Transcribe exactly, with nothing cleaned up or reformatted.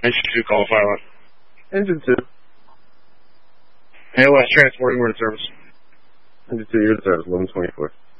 Engine two, call pilot. Engine two. A L S transport, you're in service. Engine two, you're in service, eleven twenty-four.